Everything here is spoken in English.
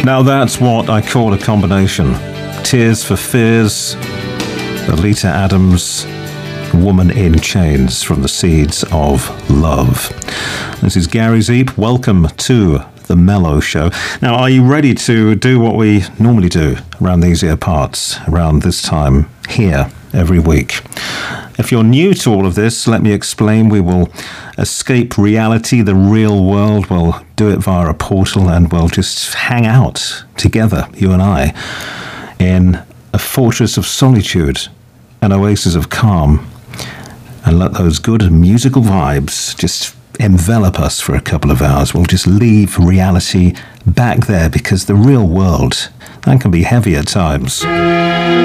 Now that's what I call a combination. Tears for Fears, Alita Adams, Woman in Chains from the Seeds of Love. This is Gary Zeep. Welcome to The Mellow Show. Now, are you ready to do what we normally do around these ear parts, around this time here every week? If you're new to all of this, let me explain. We will escape reality, the real world. We'll do it via a portal, and we'll just hang out together, you and I, in a fortress of solitude, an oasis of calm, and let those good musical vibes just envelop us for a couple of hours. We'll just leave reality back there, because the real world, that can be heavy at times.